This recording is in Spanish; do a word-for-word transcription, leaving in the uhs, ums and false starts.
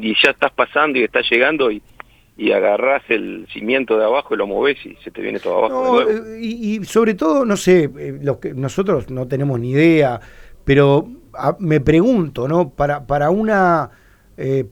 y ya estás pasando y estás llegando y, y agarrás el cimiento de abajo y lo movés y se te viene todo abajo No, de nuevo. eh, y, y sobre todo, no sé, eh, los que nosotros no tenemos ni idea, pero a- me pregunto, ¿no? Para, para una... eh,